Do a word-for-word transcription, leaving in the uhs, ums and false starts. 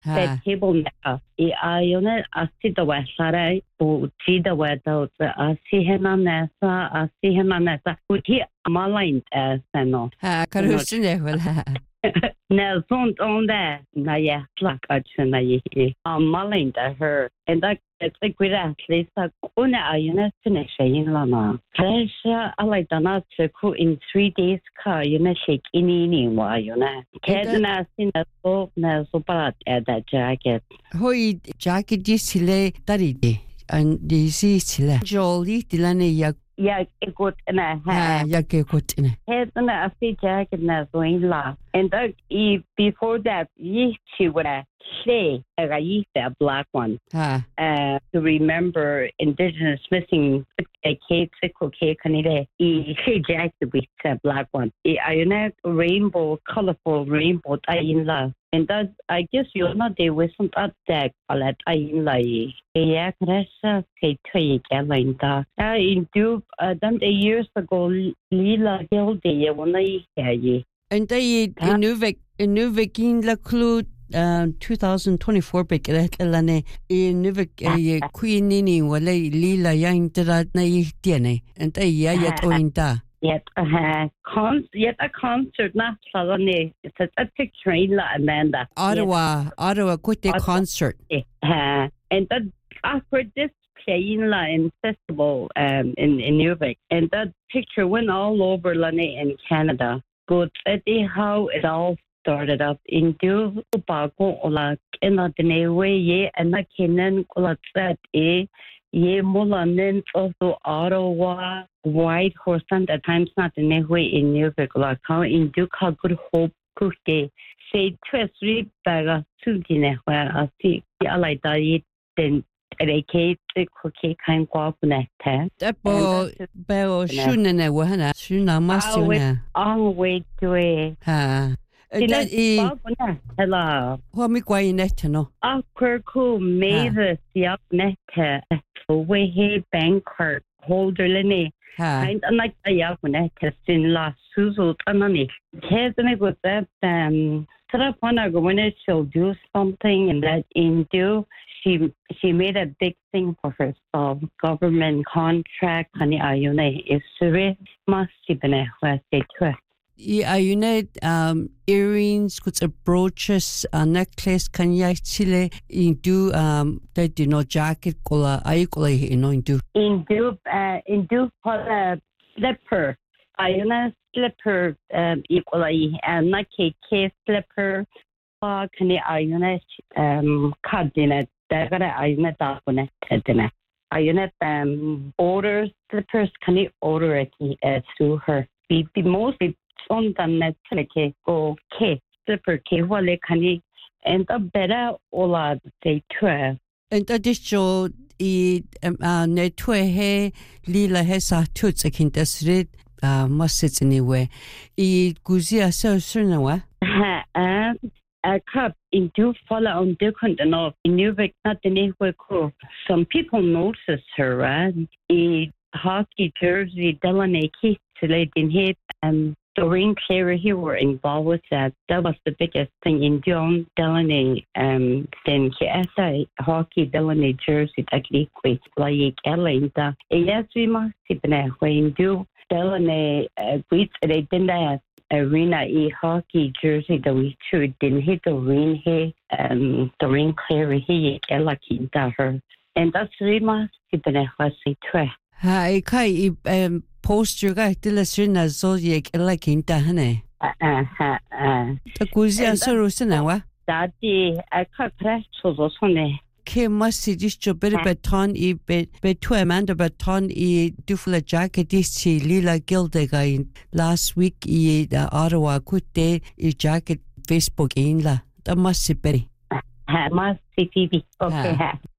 the table na e ayone asita wa sara o tida wa da asihena nasa asihena nasa uti malain sano ha karusne wala na sont on that na ya plak achna ye malain da her and that it's like with at least una ayone finish in lama fresh alai dana to in three days ka yuna shake ini ni wa yuna kedna sin so na so parat that jacket hoi jacket disile taride and disi sile jolly dilane ya ya ekot na ha ya ke kotine hedna afi jacket na so in la and that before that ye she would say I used a black one ha uh to remember indigenous missing a cake sickle cake kanide e she jacket with a black one I know rainbow colorful rainbow in love and that I guess you're not there with some that deck let I like yeah crasa say three again that in do then the years ago lila gilde when I hear you and they inuvik inuvikin la clue Um, twenty twenty-four bekret lane e nuvik e queenini wala lila yang tera na tiene and ay ya yet ointa yet uh con yet a concert na salone it's a picture in la Amanda Ottawa Ottawa quite a concert uh and that after this playing la in festival um in in Nuvik and that picture went all over lane in Canada good at how it all started up in do bago ola ena denewe ye ana kenen ola that e ye molanen also Ottawa White Horse and at times not denewe in New York how in do ka good hope kuke say three baga sudine where I see ala dai then Reke kuke kan kwapne te Abo bao shunene wahana shuna masuna on way to e ha that e hello ho mi kwai net no akku made the net we he banker holder lene kind of like a yav net in la suzu tanani hasn't got that um sort of when it she'll do something and that in do she she made a big thing for herself government contract hani ayune isure masibene wase twa Yeah, you know, um, earrings, kuts a brooches, a necklace, can you actually do um that you know jacket kola ay kola ino do in do uh in do for a slipper ayuna slipper um equally and not cake slipper uh can ayuna um cabinet that ayuna tapone tedena ayuna um order slippers can you order it uh, through her be, be mostly on the net like go ke slipper ke wale kani and the better all say twelve and that is show I ne twe he lila he sa tuts akin tasrit must anyway I guzia so sunawa ha a cup in do follow on different enough in Nuvik not the name cool some people notice her right I hockey jersey Delaney key to late in hit um Doreen Cleary, he were involved with that. That was the biggest thing in John Delaney. Um, then he asked a hockey Delaney jersey that liquid like Ellen. The yes, we must be when do Delaney with they didn't have arena e hockey jersey that we should didn't hit the ring here. Um, Doreen Cleary, he Ella Kinta her, and that's we must be was it too. Hi, kai um. Poster guy tila sina zodiac like in tahane. Uh uh uh. The Guzia Sorusana wa? Daddy, I can't press to those one. K must see this job better baton e bet bet to Amanda baton e dufla jacket this lila gildega in last week e the Ottawa good day e jacket Facebook in la. That must be. Must see Phoebe. Okay.